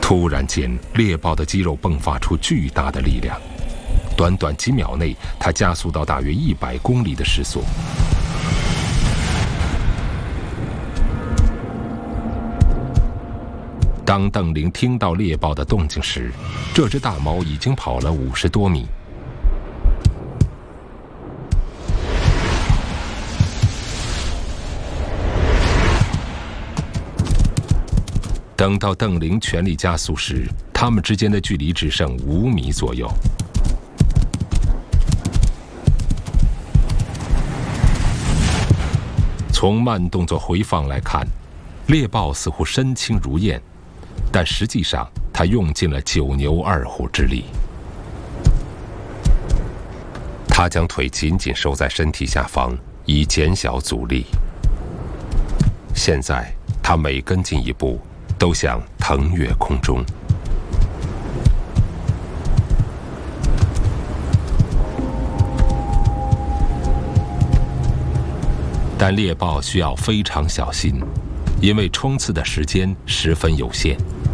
突然间，猎豹的肌肉迸发出巨大的力量，短短几秒内，它加速到大约100公里的时速。当邓玲听到猎豹的动静时，这只大猫已经跑了50多米。等到邓玲全力加速时，它们之间的距离只剩5米左右。从慢动作回放来看，猎豹似乎身轻如燕，但实际上它用尽了9牛2虎之力。它将腿紧紧收在身体下方，以减小阻力。现在，它每跟进一步，都像腾跃空中。但猎豹需要非常小心，因为冲刺的时间十分有限。